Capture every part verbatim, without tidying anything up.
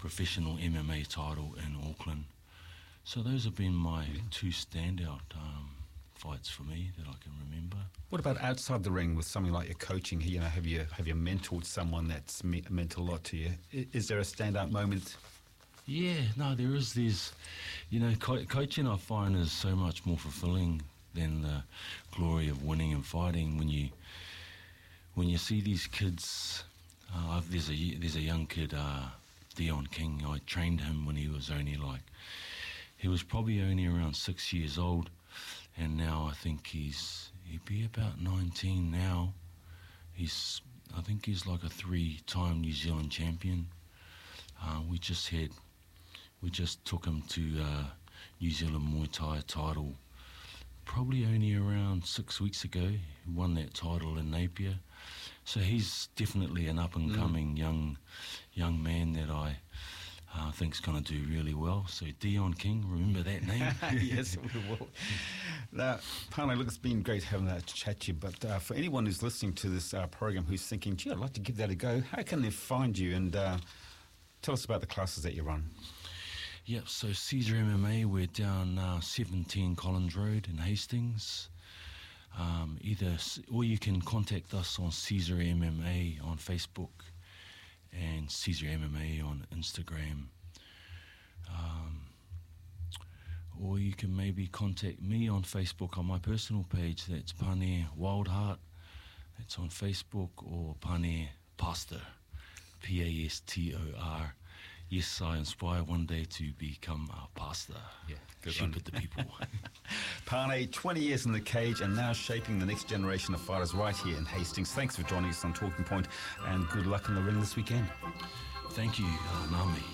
professional M M A title in Auckland. So those have been my two standout um, fights for me that I can remember. What about outside the ring with something like your coaching? You know, have you have you mentored someone that's me- meant a lot to you? I- Is there a standout moment? Yeah, no, there is. There's, you know, co- coaching I find is so much more fulfilling than the glory of winning and fighting. When you when you see these kids, uh, I've- there's a there's a young kid, uh, Dion King. I trained him when he was only like, he was probably only around six years old, and now I think he's he'd be about nineteen now. He's I think he's like a three-time New Zealand champion. Uh, we just had. We just took him to uh, New Zealand Muay Thai title probably only around six weeks ago. He won that title in Napier. So he's definitely an up-and-coming mm. young young man that I uh, think's going to do really well. So Dion King, remember that name? Yes, we will. Now, Pane, look, it's been great having that chat to you, but uh, for anyone who's listening to this uh, program who's thinking, gee, I'd like to give that a go, how can they find you? And uh, tell us about the classes that you run. Yep, so Caesar M M A, we're down uh, seventeen Collins Road in Hastings. Um, either, or you can contact us on Caesar M M A on Facebook and Caesar M M A on Instagram. Um, or you can maybe contact me on Facebook on my personal page. That's Pane Wildheart. That's on Facebook, or Pane Pastor, P A S T O R. Yes, I aspire one day to become a pastor. Yeah, good shepherd the people. Pane, twenty years in the cage and now shaping the next generation of fighters right here in Hastings. Thanks for joining us on Talking Point, and good luck in the ring this weekend. Thank you, uh, Nami.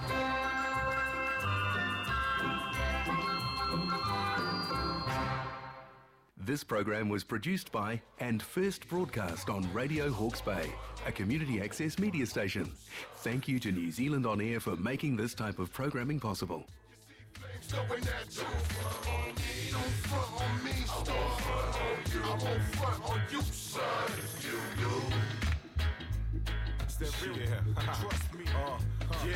This program was produced by and first broadcast on Radio Hawke's Bay, a community access media station. Thank you to New Zealand On Air for making this type of programming possible. Don't front on me, I won't front on you, son. You, you. Step real. Yeah. Trust me. Uh, huh. Yeah.